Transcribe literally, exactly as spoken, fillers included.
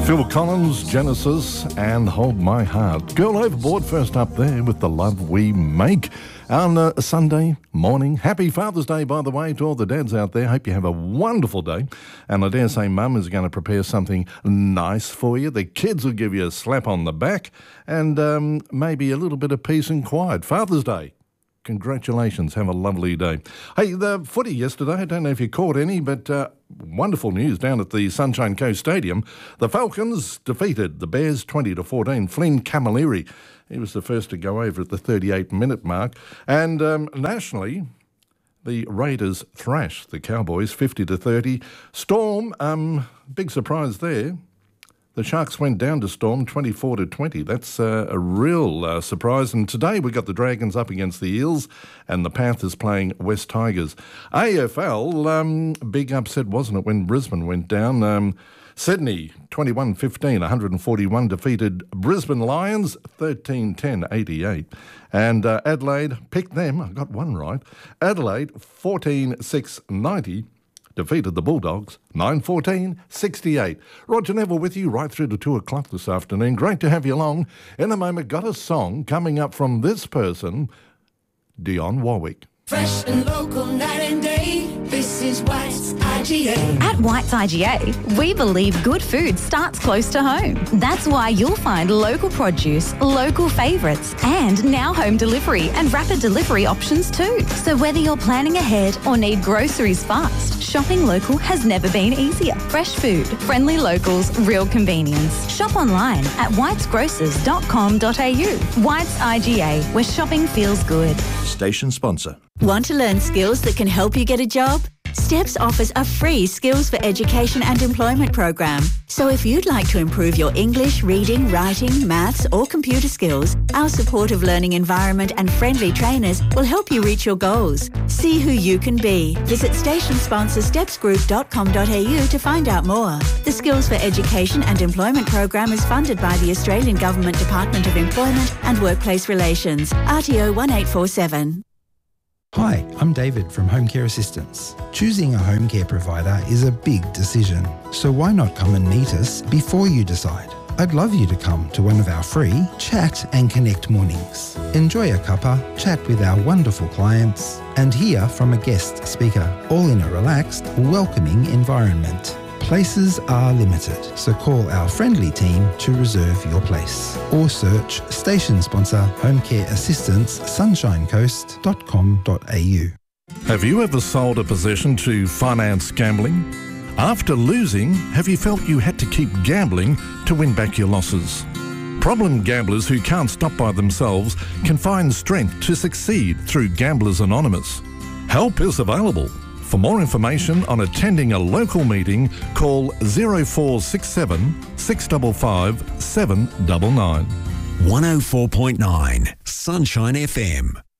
Phil Collins, Genesis, and Hold My Heart. Girl Overboard first up there with The Love We Make on a Sunday morning. Happy Father's Day, by the way, to all the dads out there. Hope you have a wonderful day. And I dare say Mum is going to prepare something nice for you. The kids will give you a slap on the back and um, maybe a little bit of peace and quiet. Father's Day. Congratulations. Have a lovely day. Hey, the footy yesterday, I don't know if you caught any, but uh, wonderful news down at the Sunshine Coast Stadium. The Falcons defeated the Bears twenty to fourteen. Flynn Camilleri, he was the first to go over at the thirty-eight minute mark. And um, nationally, the Raiders thrashed the Cowboys fifty to thirty. Storm, um, big surprise there. The Sharks went down to Storm twenty-four to twenty. That's uh, a real uh, surprise. And today we got the Dragons up against the Eels and the Panthers playing West Tigers. A F L, um, big upset, wasn't it, when Brisbane went down? Um, Sydney, twenty-one fifteen, one forty-one, defeated Brisbane Lions, thirteen ten, eighty-eight. And uh, Adelaide picked them, I got one right, Adelaide, fourteen six, ninety. Defeated the Bulldogs, nine fourteen, sixty-eight. Roger Neville with you right through to two o'clock this afternoon. Great to have you along. In a moment, got a song coming up from this person, Dionne Warwick. Fresh and local night and day, this is White's I G A. At White's I G A, we believe good food starts close to home. That's why you'll find local produce, local favourites, and now home delivery and rapid delivery options too. So whether you're planning ahead or need groceries fast, shopping local has never been easier. Fresh food, friendly locals, real convenience. Shop online at whites grocers dot com dot a u. White's I G A, where shopping feels good. Station sponsor. Want to learn skills that can help you get a job? STEPS offers a free Skills for Education and Employment program. So if you'd like to improve your English, reading, writing, maths or computer skills, our supportive learning environment and friendly trainers will help you reach your goals. See who you can be. Visit station sponsor steps group dot com dot a u to find out more. The Skills for Education and Employment program is funded by the Australian Government Department of Employment and Workplace Relations, R T O one eight four seven. Hi, I'm David from Home Care Assistance. Choosing a home care provider is a big decision, so why not come and meet us before you decide? I'd love you to come to one of our free Chat and Connect mornings. Enjoy a cuppa, chat with our wonderful clients, and hear from a guest speaker, all in a relaxed, welcoming environment. Places are limited, so call our friendly team to reserve your place. Or search station sponsor Home Care Assistance sunshine coast dot com dot a u. Have you ever sold a possession to finance gambling? After losing, have you felt you had to keep gambling to win back your losses? Problem gamblers who can't stop by themselves can find strength to succeed through Gamblers Anonymous. Help is available. For more information on attending a local meeting, call zero four six seven, six five five, seven nine nine. one oh four point nine Sunshine F M.